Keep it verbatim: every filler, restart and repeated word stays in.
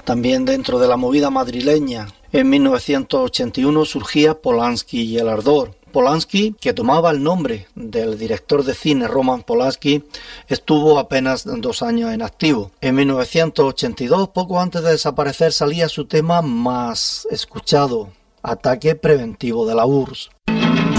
También dentro de la movida madrileña, en mil novecientos ochenta y uno surgía Polanski y el Ardor. Polanski, que tomaba el nombre del director de cine Roman Polanski, estuvo apenas dos años en activo. En mil novecientos ochenta y dos, poco antes de desaparecer, salía su tema más escuchado, Ataque Preventivo de la U R S S.